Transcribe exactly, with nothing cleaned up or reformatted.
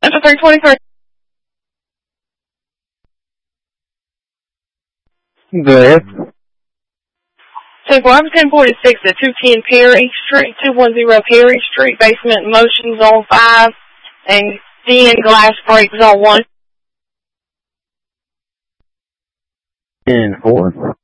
three twenty-three. Go ahead. ten four, I'm ten forty-six at two ten Perry Street, two one zero Perry Street, basement motion zone five, and D N glass break zone one. ten four.